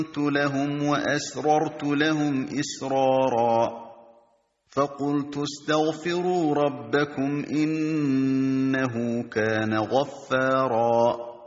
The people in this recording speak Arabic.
لهم وأسررت لهم إسرارا فقلت استغفروا ربكم إنه كان غفارا